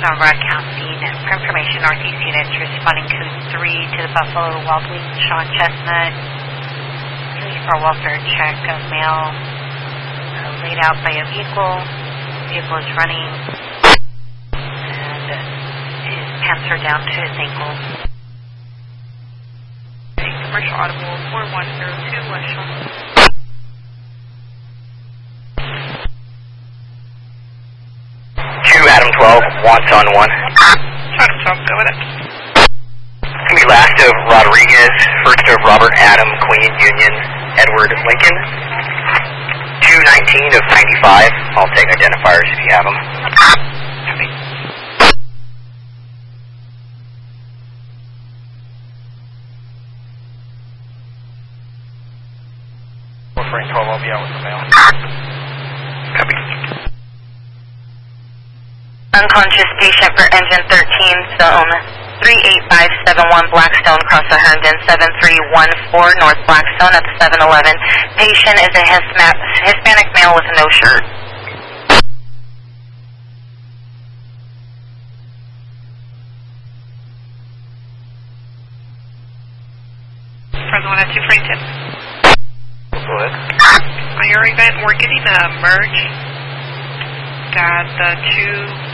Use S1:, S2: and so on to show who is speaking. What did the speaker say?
S1: on broadcasting. For information, Northeast units responding code 3 to the Buffalo Wild Wings, Sean Chestnut. For welfare check of male laid out by a vehicle. Vehicle is running and his pants are down to his ankles. Commercial Audible 4102 West Sean.
S2: 2 Adam 12, wants on 1.
S1: Adam 12, go with it.
S2: It's going to be last of Rodriguez, first of Robert, Adam, Queen, Union, Edward, Lincoln. 219 of 95. I'll take identifiers if you have them.
S1: Copy.
S2: Frank 12, I'll be out with the mail. Copy.
S1: Unconscious patient for engine 13, zone 38571 Blackstone, across the Herndon, 7314 North Blackstone at the 7-Eleven. Patient is a Hispanic male with no shirt. Present 1 at 2 free tip.
S2: Go ahead.
S1: On your event, we're getting a merge. Got the 2